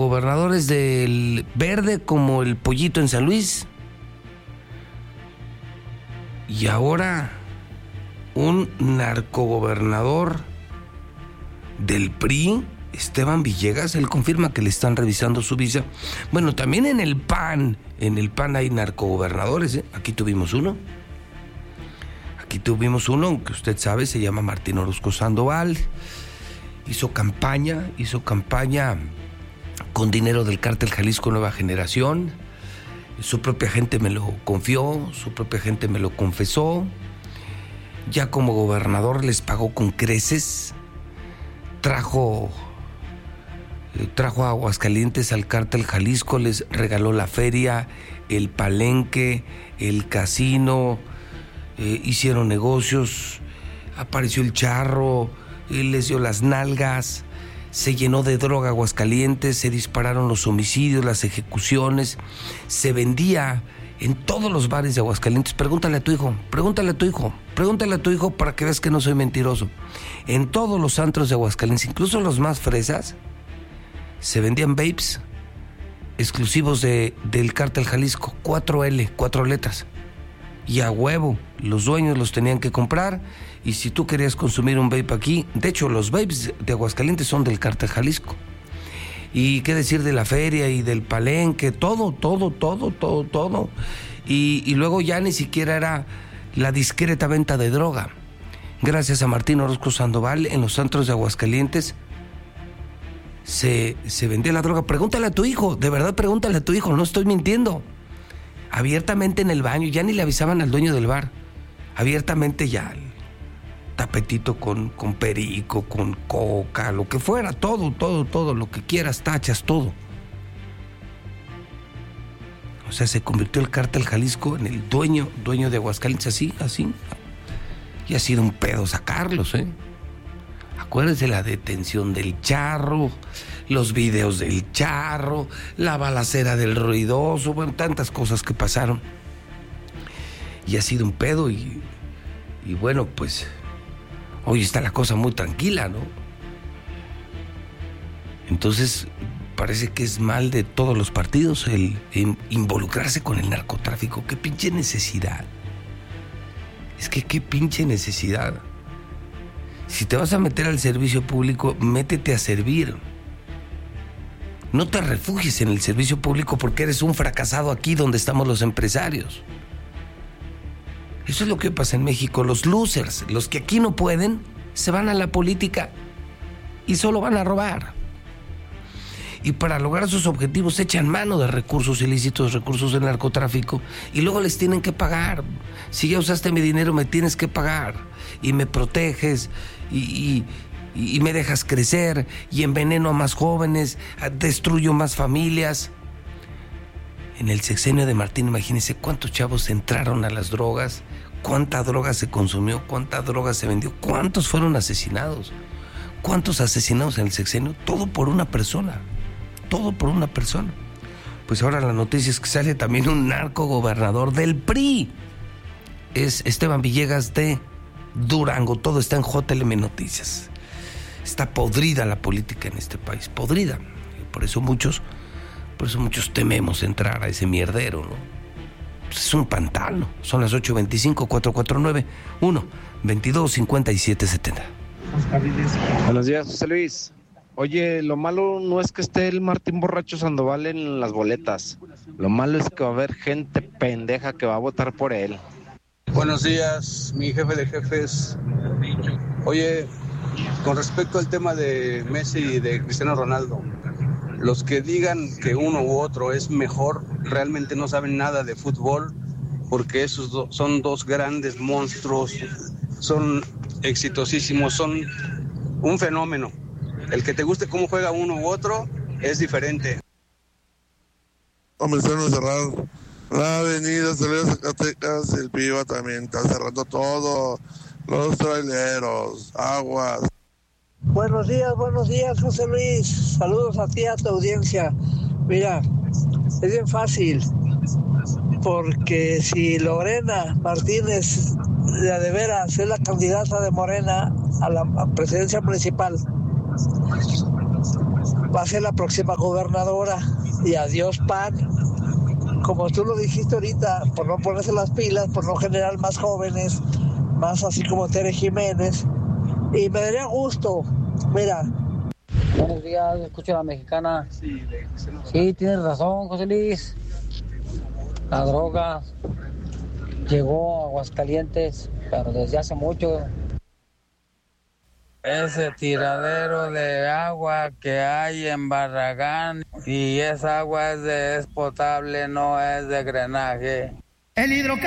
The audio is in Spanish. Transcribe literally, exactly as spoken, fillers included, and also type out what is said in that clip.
gobernadores del verde como el pollito en San Luis. Y ahora un narcogobernador del P R I, Esteban Villegas, él confirma que le están revisando su visa. Bueno, también en el P A N, en el P A N hay narcogobernadores, ¿eh? Aquí tuvimos uno. Aquí tuvimos uno, que usted sabe, se llama Martín Orozco Sandoval. Hizo campaña, hizo campaña con dinero del Cártel Jalisco Nueva Generación. Su propia gente me lo confió, su propia gente me lo confesó. Ya como gobernador les pagó con creces. Trajo, eh, trajo a Aguascalientes al Cártel Jalisco, les regaló la feria, el palenque, el casino, eh, hicieron negocios, apareció el charro, eh, les dio las nalgas, se llenó de droga Aguascalientes, se dispararon los homicidios, las ejecuciones, se vendía en todos los bares de Aguascalientes. Pregúntale a tu hijo, pregúntale a tu hijo, pregúntale a tu hijo para que veas que no soy mentiroso. En todos los antros de Aguascalientes, incluso los más fresas, se vendían vapes exclusivos de, del Cártel Jalisco, cuatro ele, cuatro letras. Y a huevo, los dueños los tenían que comprar. Y si tú querías consumir un vape aquí, de hecho los vapes de Aguascalientes son del Cártel Jalisco. Y qué decir de la feria y del palenque, todo, todo, todo, todo, todo. Y, y luego ya ni siquiera era la discreta venta de droga. Gracias a Martín Orozco Sandoval, en los antros de Aguascalientes se, se vendía la droga. Pregúntale a tu hijo, de verdad pregúntale a tu hijo, no estoy mintiendo. Abiertamente en el baño, ya ni le avisaban al dueño del bar. Abiertamente ya, tapetito con, con perico, con coca, lo que fuera, todo, todo, todo, lo que quieras, tachas, todo. O sea, se convirtió el Cártel Jalisco en el dueño, dueño de Aguascalientes, así, así. Y ha sido un pedo sacarlos, ¿eh? Acuérdense la detención del charro, los videos del charro, la balacera del ruidoso, bueno, tantas cosas que pasaron. Y ha sido un pedo y, y bueno, pues hoy está la cosa muy tranquila, ¿no? Entonces, parece que es mal de todos los partidos el, el involucrarse con el narcotráfico. ¡Qué pinche necesidad! Es que qué pinche necesidad. Si te vas a meter al servicio público, métete a servir. No te refugies en el servicio público porque eres un fracasado aquí donde estamos los empresarios. Eso es lo que pasa en México. Los losers, los que aquí no pueden, se van a la política y solo van a robar. Y para lograr sus objetivos echan mano de recursos ilícitos, recursos del narcotráfico, y luego les tienen que pagar. Si ya usaste mi dinero, me tienes que pagar. Y me proteges, y, y, y me dejas crecer, y enveneno a más jóvenes, destruyo más familias. En el sexenio de Martín, imagínense cuántos chavos entraron a las drogas, cuánta droga se consumió, cuánta droga se vendió, cuántos fueron asesinados, cuántos asesinados en el sexenio, todo por una persona. Todo por una persona. Pues ahora la noticia es que sale también un narco gobernador del P R I. Es Esteban Villegas de Durango. Todo está en J L M Noticias. Está podrida la política en este país, podrida. Por eso muchos, por eso muchos tememos entrar a ese mierdero, ¿no? Pues es un pantano. Son las ocho veinticinco, cuatro cuatro nueve, uno, veintidós, cincuenta y siete, setenta. Buenos días, José Luis. Oye, lo malo no es que esté el Martín Borracho Sandoval en las boletas. Lo malo es que va a haber gente pendeja que va a votar por él. Buenos días, mi jefe de jefes. Oye, con respecto al tema de Messi y de Cristiano Ronaldo, los que digan que uno u otro es mejor realmente no saben nada de fútbol, porque esos do- son dos grandes monstruos, son exitosísimos, son un fenómeno. El que te guste cómo juega uno u otro es diferente. Hombre, están cerrados. La avenida Salida Zacatecas, el Piva también está cerrando todo. Los traileros, aguas. Buenos días, buenos días, José Luis. Saludos a ti, a tu audiencia. Mira, es bien fácil, porque si Lorena Martínez de, de veras es la candidata de Morena a la presidencia municipal, va a ser la próxima gobernadora. Y adiós, P A N. Como tú lo dijiste ahorita, por no ponerse las pilas, por no generar más jóvenes, más así como Tere Jiménez. Y me daría gusto, mira. Buenos días, escucho a la mexicana. Sí, tienes razón, José Luis. La droga llegó a Aguascalientes, pero desde hace mucho. Ese tiradero de agua que hay en Barragán, y esa agua es, de, es potable, no es de drenaje. El hidrocálido.